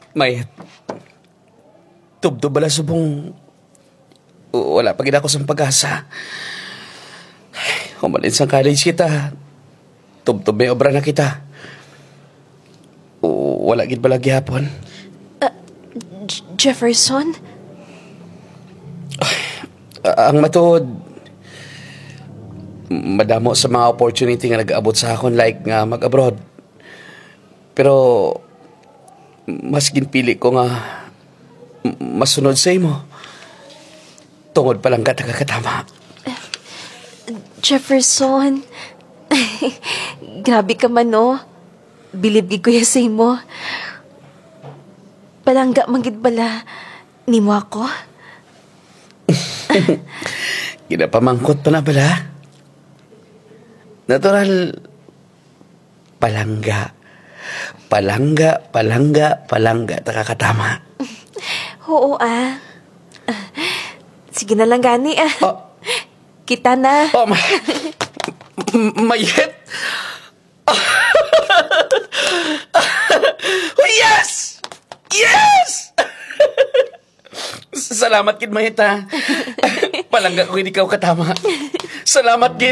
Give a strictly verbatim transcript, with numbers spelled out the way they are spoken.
May tubtub bala subong wala pa gid ako sa pag-asa. Humalin sa college kita. Tubtub may obra na kita. Wala gid bala gihapon. Uh, J- Jefferson? Uh, ang matuod, madamo sa mga opportunity nga nag-abot sa akon like nga mag-abroad. Pero mas ginpili ko nga masunod sa imo. Tungod pa lang ka nakakatama. Jefferson, grabe ka man, no? Bilib gid ko ya sa imo. Palangga manggid bala nimo ako. Ginapamangkot pa na bala. Natural, palangga. Palangga, palangga, palangga, nakakatama. Oo, ah. Sige na lang gani, ah. Oh. Kita na. Oh, ma- mayet! Oh, yes! Yes! Salamat, kid Mayet, ha. Palangga ko hindi ka katama. Salamat, kid.